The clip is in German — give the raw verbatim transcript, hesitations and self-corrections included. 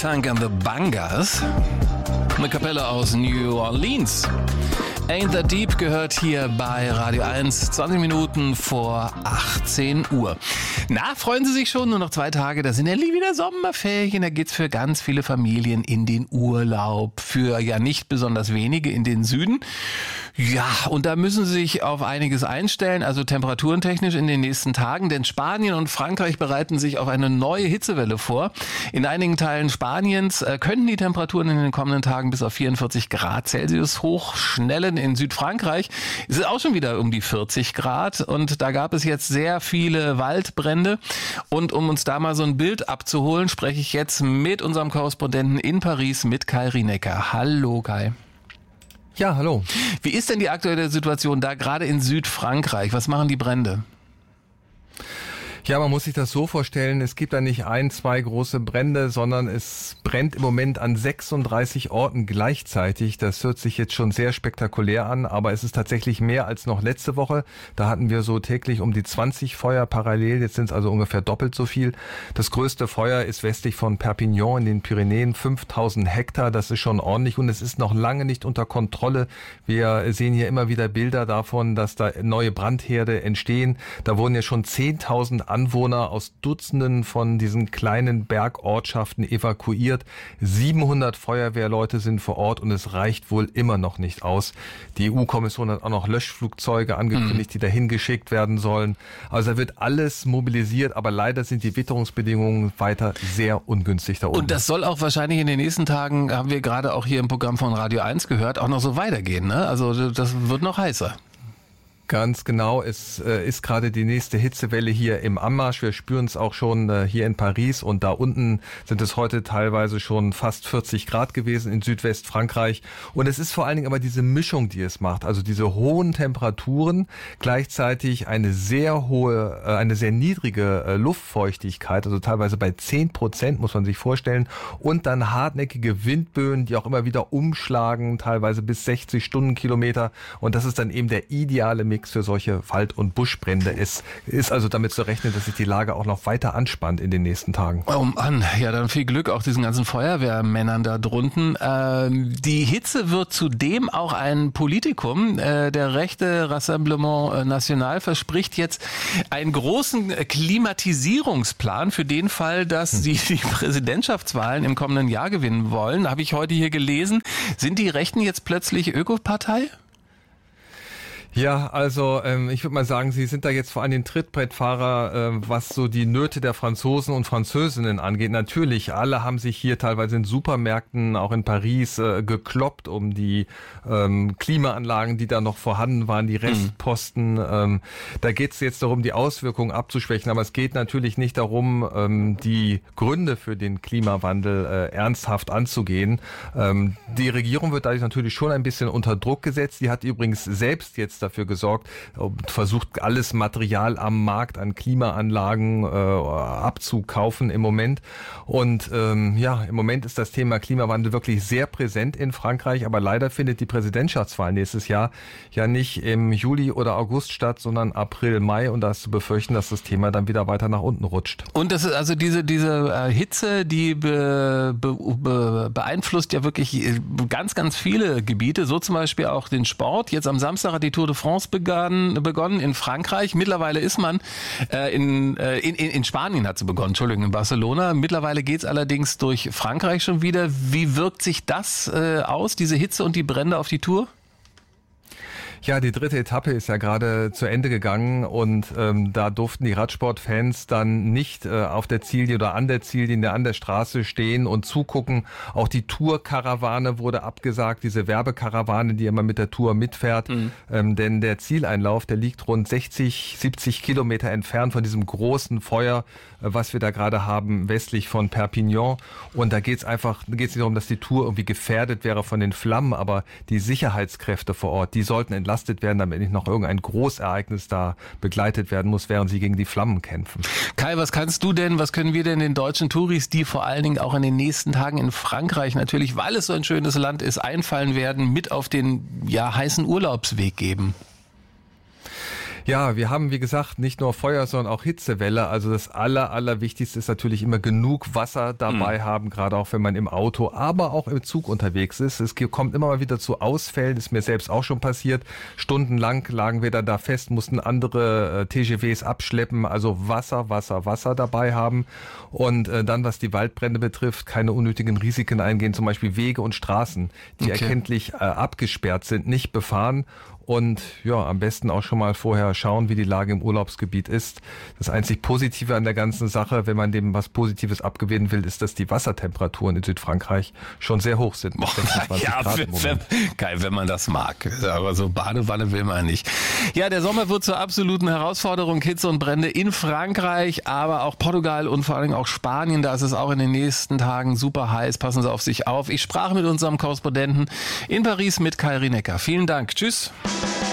Tank and the Bangas. Eine Kapelle aus New Orleans. Ain't That Deep gehört hier bei Radio eins, zwanzig Minuten vor achtzehn Uhr. Na, freuen Sie sich schon? Nur noch zwei Tage, da sind ja wieder Sommerferien. Da geht's für ganz viele Familien in den Urlaub. Für ja nicht besonders wenige in den Süden. Ja, und da müssen Sie sich auf einiges einstellen, also temperaturentechnisch in den nächsten Tagen, denn Spanien und Frankreich bereiten sich auf eine neue Hitzewelle vor. In einigen Teilen Spaniens äh, könnten die Temperaturen in den kommenden Tagen bis auf vierundvierzig Grad Celsius hochschnellen. In Südfrankreich ist es auch schon wieder um die vierzig Grad und da gab es jetzt sehr viele Waldbrände. Und um uns da mal so ein Bild abzuholen, spreche ich jetzt mit unserem Korrespondenten in Paris, mit Kai Rinecker. Hallo Kai. Ja, hallo. Wie ist denn die aktuelle Situation da gerade in Südfrankreich? Was machen die Brände? Ja, man muss sich das so vorstellen, es gibt da nicht ein, zwei große Brände, sondern es brennt im Moment an sechsunddreißig Orten gleichzeitig. Das hört sich jetzt schon sehr spektakulär an, aber es ist tatsächlich mehr als noch letzte Woche. Da hatten wir so täglich um die zwanzig Feuer parallel, jetzt sind es also ungefähr doppelt so viel. Das größte Feuer ist westlich von Perpignan in den Pyrenäen, fünftausend Hektar, das ist schon ordentlich und es ist noch lange nicht unter Kontrolle. Wir sehen hier immer wieder Bilder davon, dass da neue Brandherde entstehen. Da wurden ja schon zehntausend Anwohner aus Dutzenden von diesen kleinen Bergortschaften evakuiert. siebenhundert Feuerwehrleute sind vor Ort und es reicht wohl immer noch nicht aus. Die E U-Kommission hat auch noch Löschflugzeuge angekündigt, mhm. die dahin geschickt werden sollen. Also da wird alles mobilisiert, aber leider sind die Witterungsbedingungen weiter sehr ungünstig da oben. Und das soll auch wahrscheinlich in den nächsten Tagen, haben wir gerade auch hier im Programm von Radio eins gehört, auch noch so weitergehen, ne? Also das wird noch heißer. Ganz genau, es äh, ist gerade die nächste Hitzewelle hier im Anmarsch. Wir spüren es auch schon äh, hier in Paris und da unten sind es heute teilweise schon fast vierzig Grad gewesen in Südwestfrankreich. Und es ist vor allen Dingen aber diese Mischung, die es macht. Also diese hohen Temperaturen, gleichzeitig eine sehr hohe, äh, eine sehr niedrige äh, Luftfeuchtigkeit, also teilweise bei zehn Prozent muss man sich vorstellen. Und dann hartnäckige Windböen, die auch immer wieder umschlagen, teilweise bis sechzig Stundenkilometer. Und das ist dann eben der ideale Mix für solche Wald- und Buschbrände. Es ist also damit zu rechnen, dass sich die Lage auch noch weiter anspannt in den nächsten Tagen. Oh Mann, ja, dann viel Glück auch diesen ganzen Feuerwehrmännern da drunten. Ähm, die Hitze wird zudem auch ein Politikum. Äh, der rechte Rassemblement National verspricht jetzt einen großen Klimatisierungsplan für den Fall, dass hm. sie die Präsidentschaftswahlen im kommenden Jahr gewinnen wollen. Habe ich heute hier gelesen. Sind die Rechten jetzt plötzlich Ökopartei? Ja, also ähm, ich würde mal sagen, Sie sind da jetzt vor allem den Trittbrettfahrer, äh, was so die Nöte der Franzosen und Französinnen angeht. Natürlich, alle haben sich hier teilweise in Supermärkten, auch in Paris, äh, gekloppt um die ähm, Klimaanlagen, die da noch vorhanden waren, die Restposten. Mhm. Ähm, da geht es jetzt darum, die Auswirkungen abzuschwächen, aber es geht natürlich nicht darum, ähm, die Gründe für den Klimawandel äh, ernsthaft anzugehen. Ähm, die Regierung wird dadurch natürlich schon ein bisschen unter Druck gesetzt. Die hat übrigens selbst jetzt dafür gesorgt und versucht, alles Material am Markt an Klimaanlagen äh, abzukaufen im Moment. Und ähm, ja, im Moment ist das Thema Klimawandel wirklich sehr präsent in Frankreich, aber leider findet die Präsidentschaftswahl nächstes Jahr ja nicht im Juli oder August statt, sondern April, Mai, und da ist zu befürchten, dass das Thema dann wieder weiter nach unten rutscht. Und das ist also diese diese äh, Hitze, die be, be, be, beeinflusst ja wirklich ganz, ganz viele Gebiete, so zum Beispiel auch den Sport. Jetzt am Samstag hat die Tour de France begann, begonnen in Frankreich. Mittlerweile ist man äh, in, äh, in, in Spanien hat sie begonnen, Entschuldigung, in Barcelona. Mittlerweile geht's allerdings durch Frankreich schon wieder. Wie wirkt sich das äh, aus, diese Hitze und die Brände auf die Tour? Ja, die dritte Etappe ist ja gerade zu Ende gegangen und ähm, da durften die Radsportfans dann nicht äh, auf der Ziellinie oder an der Ziellinie an der Straße stehen und zugucken. Auch die Tour-Karawane wurde abgesagt, diese Werbekarawane, die immer mit der Tour mitfährt. Mhm. Ähm, denn der Zieleinlauf, der liegt rund sechzig, siebzig Kilometer entfernt von diesem großen Feuer, äh, was wir da gerade haben, westlich von Perpignan. Und da geht's einfach, da geht's nicht darum, dass die Tour irgendwie gefährdet wäre von den Flammen, aber die Sicherheitskräfte vor Ort, die sollten entlastet werden, damit nicht noch irgendein Großereignis da begleitet werden muss, während sie gegen die Flammen kämpfen. Kai, was kannst du denn, was können wir denn den deutschen Touris, die vor allen Dingen auch in den nächsten Tagen in Frankreich natürlich, weil es so ein schönes Land ist, einfallen werden, mit auf den ja heißen Urlaubsweg geben? Ja, wir haben, wie gesagt, nicht nur Feuer, sondern auch Hitzewelle. Also das aller, allerwichtigste ist natürlich immer genug Wasser dabei mhm. haben, gerade auch wenn man im Auto, aber auch im Zug unterwegs ist. Es kommt immer mal wieder zu Ausfällen, ist mir selbst auch schon passiert. Stundenlang lagen wir dann da fest, mussten andere äh, T G Vs abschleppen. Also Wasser, Wasser, Wasser dabei haben. Und äh, dann, was die Waldbrände betrifft, keine unnötigen Risiken eingehen, zum Beispiel Wege und Straßen, die okay. erkenntlich äh, abgesperrt sind, nicht befahren. Und ja, am besten auch schon mal vorher schauen, wie die Lage im Urlaubsgebiet ist. Das einzig Positive an der ganzen Sache, wenn man dem was Positives abgewinnen will, ist, dass die Wassertemperaturen in Südfrankreich schon sehr hoch sind. Boah, ja, Grad im Moment. Geil, wenn man das mag. Aber so Badewanne will man nicht. Ja, der Sommer wird zur absoluten Herausforderung. Hitze und Brände in Frankreich, aber auch Portugal und vor allem auch Spanien. Da ist es auch in den nächsten Tagen super heiß. Passen Sie auf sich auf. Ich sprach mit unserem Korrespondenten in Paris mit Kai Rinecker. Vielen Dank. Tschüss.